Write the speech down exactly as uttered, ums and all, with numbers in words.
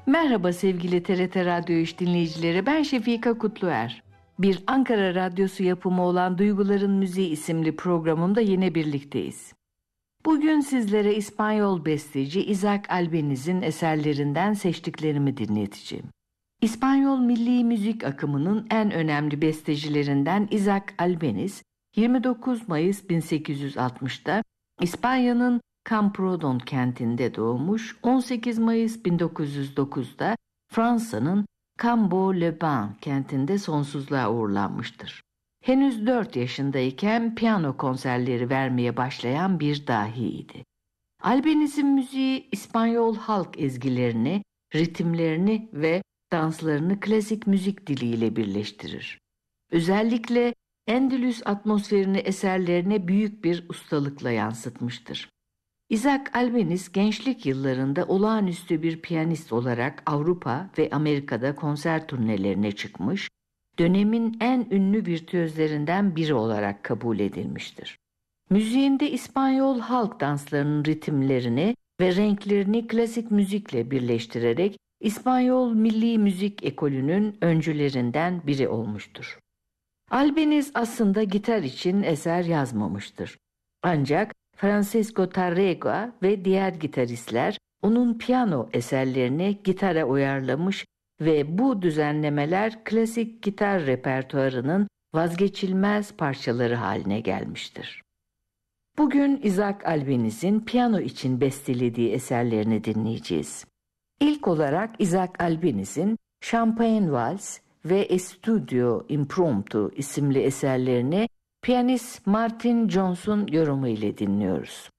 Merhaba sevgili T R T Radyo İş dinleyicileri, ben Şefika Kutluer. Bir Ankara Radyosu yapımı olan Duyguların Müziği isimli programımda yine birlikteyiz. Bugün sizlere İspanyol besteci Isaac Albéniz'in eserlerinden seçtiklerimi dinleteceğim. İspanyol milli müzik akımının en önemli bestecilerinden Isaac Albéniz, yirmi dokuz Mayıs bin sekiz yüz altmışta İspanya'nın Camprodon kentinde doğmuş, on sekiz Mayıs bin dokuz yüz dokuzda Fransa'nın Cambo-les-Bains kentinde sonsuzluğa uğurlanmıştır. Henüz dört yaşındayken piyano konserleri vermeye başlayan bir dahiydi. Albéniz'in müziği İspanyol halk ezgilerini, ritimlerini ve danslarını klasik müzik diliyle birleştirir. Özellikle Endülüs atmosferini eserlerine büyük bir ustalıkla yansıtmıştır. Isaac Albéniz gençlik yıllarında olağanüstü bir piyanist olarak Avrupa ve Amerika'da konser turnelerine çıkmış, dönemin en ünlü virtüözlerinden biri olarak kabul edilmiştir. Müziğinde İspanyol halk danslarının ritimlerini ve renklerini klasik müzikle birleştirerek İspanyol milli müzik ekolünün öncülerinden biri olmuştur. Albéniz aslında gitar için eser yazmamıştır. Ancak Francisco Tárrega ve diğer gitaristler onun piyano eserlerini gitara uyarlamış ve bu düzenlemeler klasik gitar repertuarının vazgeçilmez parçaları haline gelmiştir. Bugün Isaac Albéniz'in piyano için bestelediği eserlerini dinleyeceğiz. İlk olarak Isaac Albéniz'in Champagne Vals ve Estudio Impromptu isimli eserlerini piyanist Martin Jones'un yorumu ile dinliyoruz.